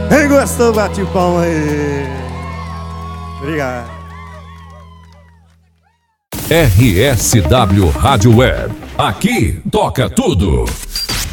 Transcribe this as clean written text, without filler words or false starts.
Quem gostou, bate o pão aí. Obrigado. RSW Rádio Web. Aqui toca tudo.